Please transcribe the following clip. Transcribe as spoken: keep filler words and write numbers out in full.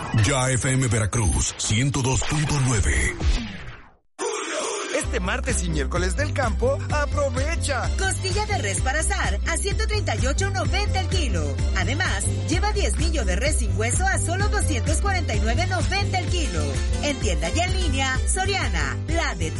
Ya F M Veracruz, ciento dos punto nueve. Este martes y miércoles del campo, aprovecha. Costilla de res para asar a ciento treinta y ocho noventa el kilo. Además, lleva diez millo de res sin hueso a solo doscientos cuarenta y nueve noventa el kilo. En tienda y en línea, Soriana, la de